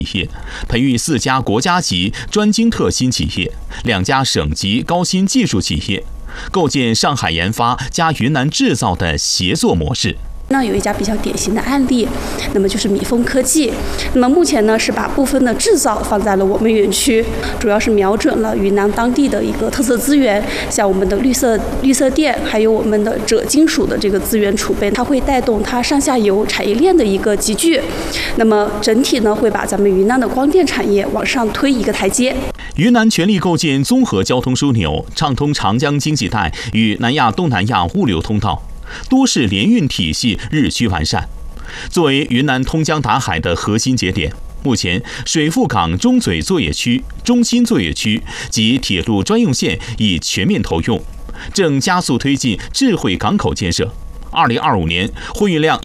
业，培育4家国家级专精特新企业，2家省级高新技术企业，构建上海研发加云南制造的协作模式。 那有一家比较典型的案例，那么就是米丰科技。那么目前呢是把部分的制造放在了我们园区，主要是瞄准了云南当地的一个特色资源，像我们的绿色电，还有我们的锗金属的这个资源储备，它会带动它上下游产业链的一个集聚。那么整体呢会把咱们云南的光电产业往上推一个台阶。 云南全力构建综合交通枢纽，畅通长江经济带与南亚、东南亚物流通道。多式联运体系日趋完善。作为云南通江达海的核心节点，目前水富港中嘴作业区、中心作业区及铁路专用线已全面投用，正加速推进智慧港口建设。2025年货运量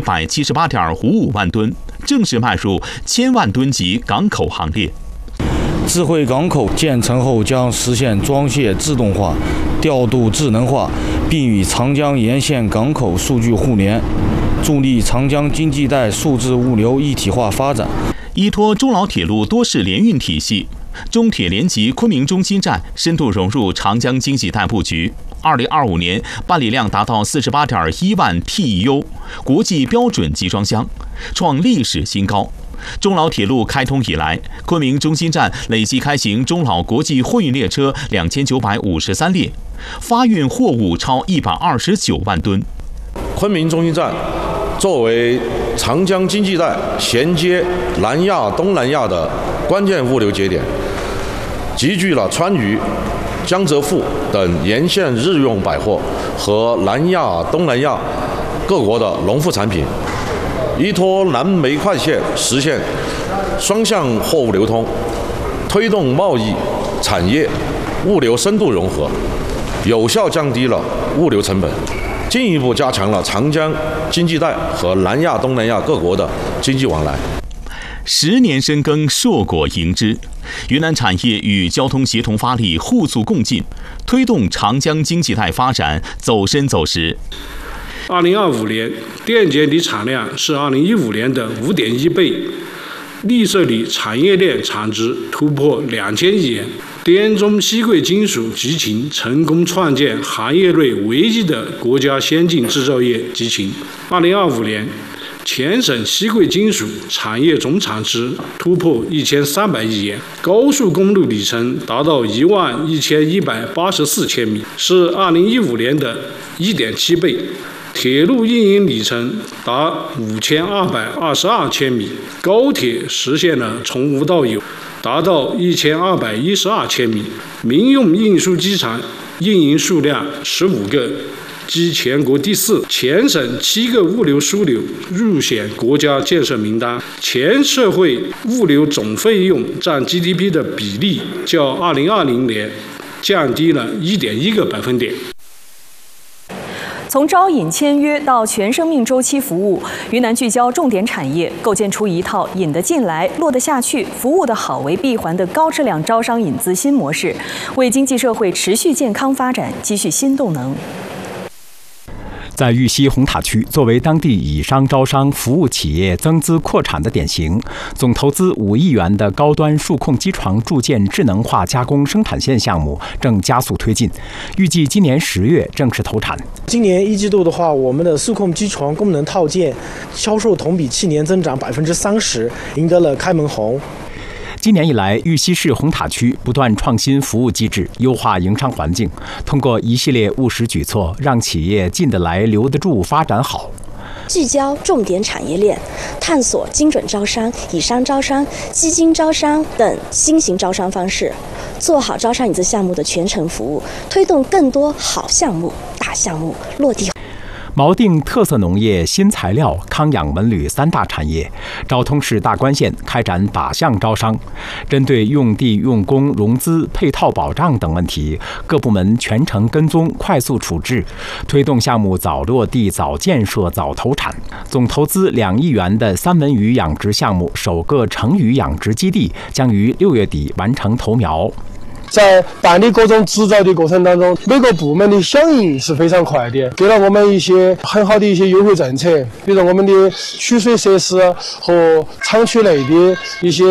1178.55万吨，正式迈入1000万吨级港口行列。 智慧港口建成后将实现装卸自动化、调度智能化，并与长江沿线港口数据互联，助力长江经济带数字物流一体化发展。 依托中老铁路多式联运体系，中铁联集昆明中心站深度融入长江经济带布局。2025年办理量达到48.1万 TEU， 国际标准集装箱，创历史新高。中老铁路开通以来，昆明中心站累计开行中老国际货运列车2953列，发运货物超129万吨。 昆明中心站作为长江经济带衔接南亚、东南亚的关键物流节点，集聚了川渝、江浙沪等沿线日用百货和南亚、东南亚各国的农副产品。依托南煤快线实现双向货物流通，推动贸易、产业、物流深度融合，有效降低了物流成本，进一步加强了长江经济带和南亚、东南亚各国的经济往来。 10年深耕，硕果迎之。云南产业与交通协同发力，互促共进，推动长江经济带发展走深走实。 2025年电解锂产量是2015年的5.1倍，绿色锂产业链产值突破2000亿元，滇中硒贵金属集群成功创建行业内唯一的国家先进制造业集群。2025年全省硒贵金属产业总产值突破1300亿元，高速公路里程达到11184千米，是2015年的1.7倍。铁路运营里程达5222千米，高铁实现了从无到有，达到1212千米，民用运输机场运营数量15个，居全国第4，全省7个物流枢纽入选国家建设名单，全社会物流总费用占 GDP 的比例较2020年降低了1.1个百分点。 从招引签约到全生命周期服务，云南聚焦重点产业，构建出一套引得进来、落得下去、服务的好为闭环的高质量招商引资新模式，为经济社会持续健康发展积蓄新动能。 在玉溪红塔区，作为当地以商招商服务企业增资扩产的典型，总投资5亿元的高端数控机床铸件智能化加工生产线项目正加速推进，预计今年10月正式投产。 今年1季度的话，我们的数控机床功能套件销售同比去年增长30%，赢得了开门红。 今年以来，玉溪市红塔区不断创新服务机制，优化营商环境，通过一系列务实举措，让企业进得来、留得住、发展好。 聚焦重点产业链，探索精准招商、以商招商、基金招商等新型招商方式，做好招商引资项目的全程服务，推动更多好项目、大项目落地。 锚定特色农业、新材料、康养文旅3大产业，昭通市大关县开展靶向招商，针对用地、用工、融资、配套保障等问题，各部门全程跟踪、快速处置，推动项目早落地、早建设、早投产。总投资2亿元的三文鱼养殖项目首个成鱼养殖基地将于6月底完成投苗。 在办理各种执照的过程当中，每个部门的响应是非常快的，给了我们一些很好的一些优惠政策，比如我们的取水设施和厂区内的一些